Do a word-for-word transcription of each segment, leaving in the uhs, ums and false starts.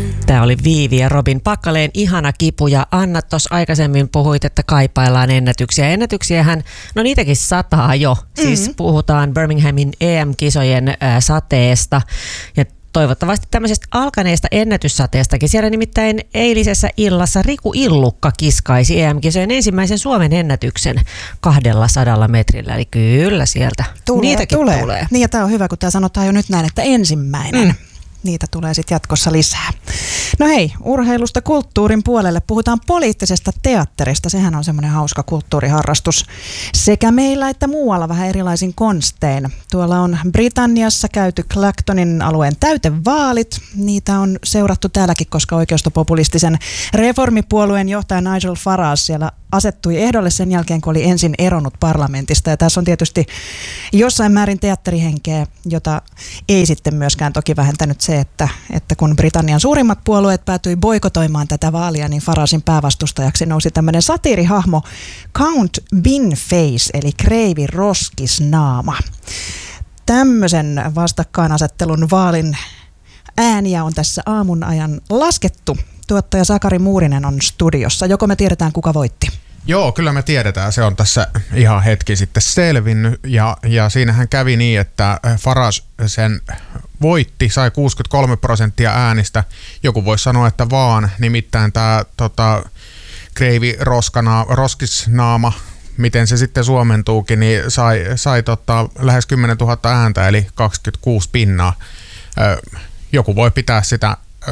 Tämä oli Viivi ja Robin Packaleen Ihana kipu. Ja Anna, tuossa aikaisemmin puhuit, että kaipaillaan ennätyksiä. Ennätyksiähän, no niitäkin sataa jo. Mm-hmm. Siis puhutaan Birminghamin E M-kisojen ää, sateesta ja toivottavasti tämmöisestä alkaneesta ennätyssateestakin. Siellä nimittäin eilisessä illassa Riku Illukka kiskaisi E M-kisojen ensimmäisen Suomen ennätyksen kahdella sadalla metrillä. Eli kyllä sieltä tulee, niitäkin tulee. tulee. Niin ja tämä on hyvä, kun tämä sanotaan jo nyt näin, että ensimmäinen. Mm. Niitä tulee sitten jatkossa lisää. No hei, urheilusta kulttuurin puolelle puhutaan poliittisesta teatterista. Sehän on semmoinen hauska kulttuuriharrastus sekä meillä että muualla vähän erilaisin konstein. Tuolla on Britanniassa käyty Clactonin alueen täytevaalit. Niitä on seurattu täälläkin, koska oikeistopopulistisen reformipuolueen johtaja Nigel Farage siellä asettui ehdolle sen jälkeen, kun oli ensin eronnut parlamentista. Ja tässä on tietysti jossain määrin teatterihenkeä, jota ei sitten myöskään toki vähentänyt se, että, että kun Britannian suurimmat puolueet päätyi boikotoimaan tätä vaalia, niin Faragen päävastustajaksi nousi tämmöinen satiirihahmo Count Binface, eli kreivi roskisnaama. Tämmöisen vastakkainasettelun vaalin ääniä on tässä aamun ajan laskettu. Tuottaja Sakari Muurinen on studiossa. Joko me tiedetään, kuka voitti? Joo, kyllä me tiedetään. Se on tässä ihan hetki sitten selvinnyt. Ja, ja siinähän kävi niin, että Farage sen voitti, sai kuusikymmentäkolme prosenttia äänistä. Joku voisi sanoa, että vaan. Nimittäin tämä tota, kreivi roskana, roskisnaama, miten se sitten suomentuukin, niin sai, sai tota, lähes kymmenen tuhatta ääntä, eli kaksikymmentäkuusi pinnaa. Ö, joku voi pitää sitä ö,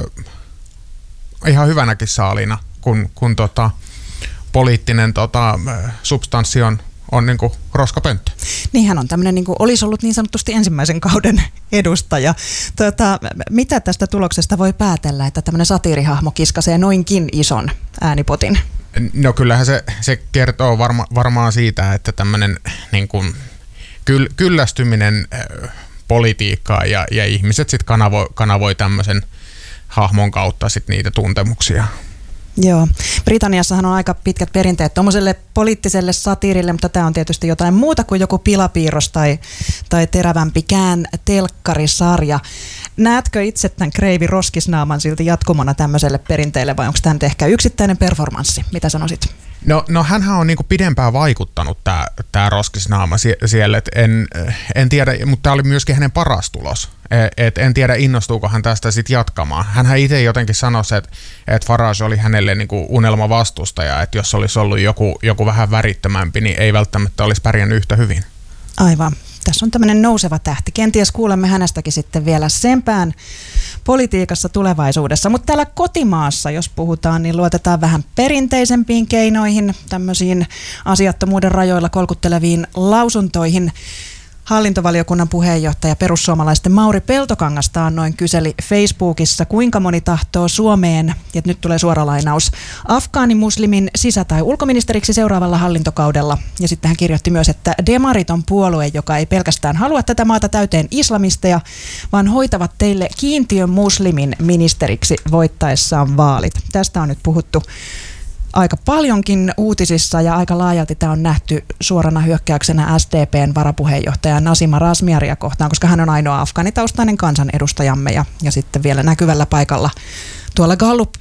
ihan hyvänäkin saalina, kun, kun tota, poliittinen tota, substanssi on, on niin kuin roskapönttö. Niin hän on tämmöinen, niin kuin olisi ollut niin sanotusti ensimmäisen kauden edustaja. Tuota, mitä tästä tuloksesta voi päätellä, että tämmöinen satiirihahmo kiskasee noinkin ison äänipotin? No kyllähän se, se kertoo varma, varmaan siitä, että tämmöinen niin kuin kyl, kyllästyminen äh, politiikkaan ja, ja ihmiset sitten kanavoi, kanavoi tämmöisen hahmon kautta sit niitä tuntemuksia. Joo. Britanniassahan on aika pitkät perinteet tuommoiselle poliittiselle satiirille, mutta tämä on tietysti jotain muuta kuin joku pilapiirros tai, tai terävämpikään telkkarisarja. Näetkö itse tämän kreivi roskisnaaman silti jatkumona tämmöiselle perinteelle vai onko tämä ehkä yksittäinen performanssi? Mitä sanoisit? No, no hänhän on niinku pidempään vaikuttanut tämä tää roskisnaama sie, siellä, et en, en tiedä, mutta tämä oli myöskin hänen paras tulos. Et en tiedä, innostuuko hän tästä sitten jatkamaan. Hänhän itse jotenkin sanoi, että et Farage oli hänelle niinku unelma vastustaja, että jos olisi ollut joku, joku vähän värittömämpi, niin ei välttämättä olisi pärjännyt yhtä hyvin. Aivan. Tässä on tämmöinen nouseva tähti. Kenties kuulemme hänestäkin sitten vielä sempään politiikassa tulevaisuudessa. Mutta täällä kotimaassa, jos puhutaan, niin luotetaan vähän perinteisempiin keinoihin, tämmöisiin asiattomuuden rajoilla kolkutteleviin lausuntoihin. Hallintovaliokunnan puheenjohtaja perussuomalaisten Mauri Peltokangas taannoin kyseli Facebookissa, kuinka moni tahtoo Suomeen, ja nyt tulee suora lainaus, afgaanimuslimin sisä- tai ulkoministeriksi seuraavalla hallintokaudella. Ja sitten hän kirjoitti myös, että demarit on puolue, joka ei pelkästään halua tätä maata täyteen islamisteja, vaan hoitavat teille kiintiön muslimin ministeriksi voittaessaan vaalit. Tästä on nyt puhuttu aika paljonkin uutisissa ja aika laajalti tämä on nähty suorana hyökkäyksenä S D P:n varapuheenjohtaja Nasima Razmyaria kohtaan, koska hän on ainoa afgaanitaustainen kansanedustajamme ja, ja sitten vielä näkyvällä paikalla tuolla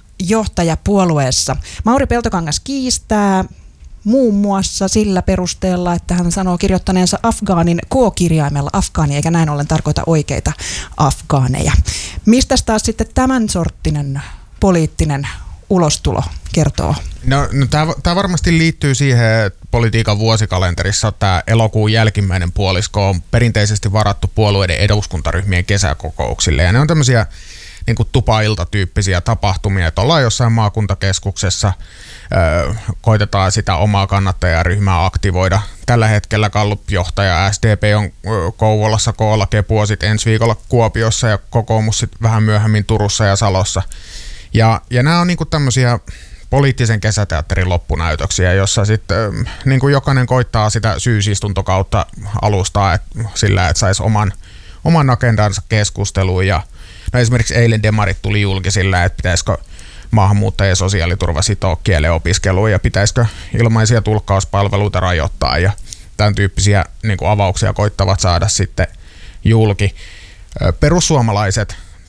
Gallup-johtajapuolueessa. Mauri Peltokangas kiistää muun muassa sillä perusteella, että hän sanoo kirjoittaneensa afgaanin K-kirjaimella afgaani, eikä näin ollen tarkoita oikeita afgaaneja. Mistä taas sitten tämän sorttinen poliittinen ulostulo kertoo? No, no tämä varmasti liittyy siihen, että politiikan vuosikalenterissa tämä elokuun jälkimmäinen puolisko on perinteisesti varattu puolueiden eduskuntaryhmien kesäkokouksille. Ja ne on tämmöisiä niin kuin tupailtatyyppisiä tapahtumia, että ollaan jossain maakuntakeskuksessa, öö, koitetaan sitä omaa kannattajaryhmää aktivoida. Tällä hetkellä Gallup-johtaja S D P on Kouvolassa koolla, Kepu sitten ensi viikolla Kuopiossa ja kokoomus sitten vähän myöhemmin Turussa ja Salossa. Ja, ja nämä on niinku tämmöisiä poliittisen kesäteatterin loppunäytöksiä, jossa sitten niinku jokainen koittaa sitä syysistuntokautta alustaa et, sillä, että saisi oman, oman agendansa keskusteluun. Ja, no esimerkiksi eilen demarit tuli julki sillä, että pitäisikö maahanmuuttajien sosiaaliturva sitoa kielen opiskeluun ja pitäisikö ilmaisia tulkkauspalveluita rajoittaa ja tämän tyyppisiä niinku avauksia koittavat saada sitten julki. Perussuomalaiset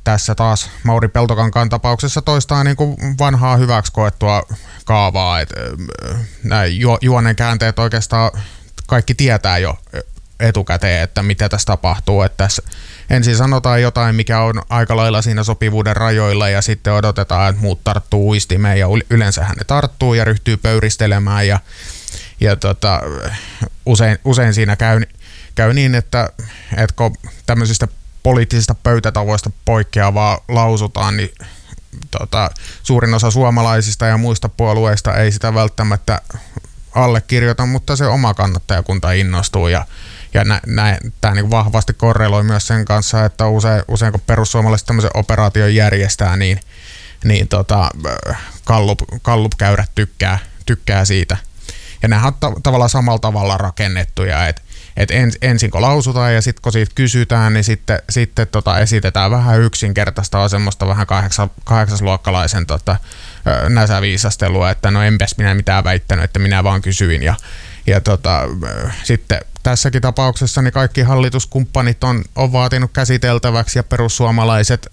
tässä taas Mauri Peltokankaan tapauksessa toistaa niin kuin vanhaa hyväksi koettua kaavaa, että nämä juonen käänteet oikeastaan kaikki tietää jo etukäteen, että mitä tässä tapahtuu. Että tässä ensin sanotaan jotain, mikä on aika lailla siinä sopivuuden rajoilla, ja sitten odotetaan, että muut tarttuu uistimeen, ja yleensähän ne tarttuu ja ryhtyy pöyristelemään, ja, ja tota, usein, usein siinä käy, käy niin, että, että kun tämmöisistä poliittisista pöytätavoista poikkeavaa lausutaan, niin tota, suurin osa suomalaisista ja muista puolueista ei sitä välttämättä allekirjoita, mutta se oma kannattajakunta innostuu, ja Ja tämä niin vahvasti korreloi myös sen kanssa, että usein, usein kun perussuomalaiset tämmöisen operaation järjestää, niin, niin tota, Gallup, Gallup-käyrät tykkää, tykkää siitä. Ja nämä on ta- tavallaan samalla tavalla rakennettuja, että et ens, ensin kun lausutaan ja sitten kun siitä kysytään, niin sitten, sitten tota esitetään vähän yksinkertaista semmoista vähän kahdeksas, kahdeksasluokkalaisen tota, näsäviisastelua, että no enpäs minä mitään väittänyt, että minä vaan kysyin. Ja, ja tota, sitten tässäkin tapauksessa niin kaikki hallituskumppanit on, on vaatinut käsiteltäväksi, ja perussuomalaiset,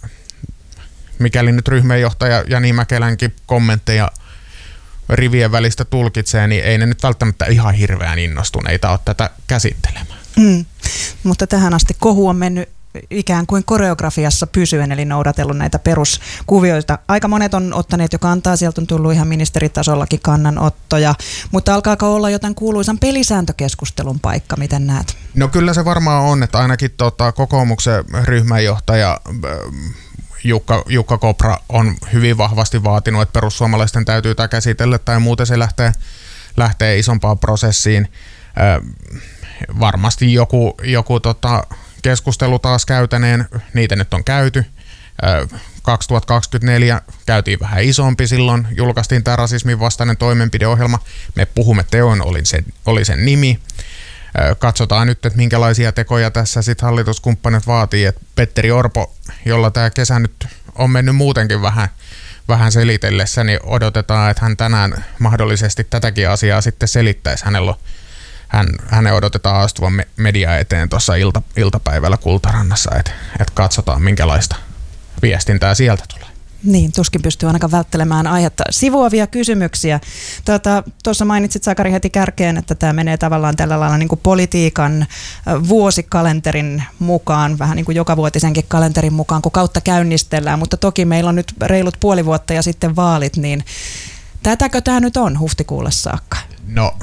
mikäli nyt ryhmänjohtaja Jani Mäkelänkin kommentteja rivien välistä tulkitsee, niin ei ne nyt välttämättä ihan hirveän innostuneita ole tätä käsittelemään. Mm. Mutta tähän asti kohu on mennyt ikään kuin koreografiassa pysyen, eli noudatellut näitä peruskuvioita. Aika monet on ottaneet jo kantaa, sieltä on tullut ihan ministeritasollakin kannanottoja, mutta alkaako olla jotain kuuluisan pelisääntökeskustelun paikka, miten näet? No kyllä se varmaan on, että ainakin tota, kokoomuksen ryhmänjohtaja Jukka, Jukka Kopra on hyvin vahvasti vaatinut, että perussuomalaisten täytyy tämä käsitellä, tai muuten se lähtee, lähtee isompaan prosessiin. Ö, varmasti joku, joku tota, keskustelu taas käytäneen, niitä nyt on käyty. kaksituhattakaksikymmentäneljä käytiin vähän isompi, silloin julkaistiin tämä rasismin vastainen toimenpideohjelma. Me puhumme teon, oli sen, oli sen nimi. Katsotaan nyt, että minkälaisia tekoja tässä sitten hallituskumppanit vaatii. Et Petteri Orpo, jolla tämä kesä nyt on mennyt muutenkin vähän, vähän selitellessä, niin odotetaan, että hän tänään mahdollisesti tätäkin asiaa sitten selittäisi. Hänellä on Hän, hänen odotetaan astuvan me, media eteen tuossa ilta, iltapäivällä Kultarannassa, että et katsotaan minkälaista viestintää sieltä tulee. Niin, tuskin pystyy ainakaan välttelemään aihetta. Sivuavia kysymyksiä. Tuota, tuossa mainitsit, Sakari, heti kärkeen, että tämä menee tavallaan tällä lailla niin kuin politiikan vuosikalenterin mukaan, vähän niin kuin jokavuotisenkin kalenterin mukaan, kun kautta käynnistellään, mutta toki meillä on nyt reilut puoli vuotta ja sitten vaalit, niin tätäkö tämä nyt on huhtikuulle saakka? No,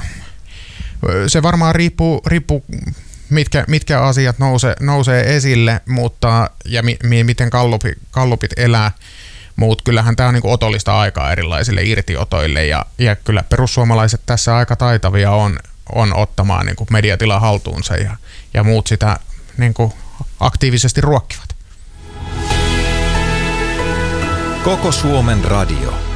se varmaan riippuu, riippuu mitkä, mitkä asiat nousee, nousee esille, mutta ja mi, mi, miten gallupit, gallupit elää, mutta kyllähän tämä on niinku otollista aikaa erilaisille irtiotoille, ja, ja kyllä perussuomalaiset tässä aika taitavia on, on ottamaan niinku mediatila haltuunsa, ja, ja muut sitä niinku aktiivisesti ruokkivat. Koko Suomen radio.